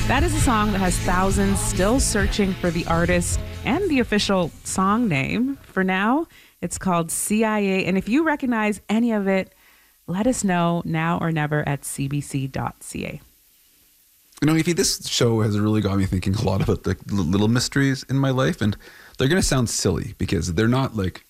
That is a song that has thousands still searching for the artist and the official song name. For now, it's called CIA. And if you recognize any of it, let us know now or never at cbc.ca. You know, Evie, this show has really got me thinking a lot about the little mysteries in my life. And they're going to sound silly because they're not like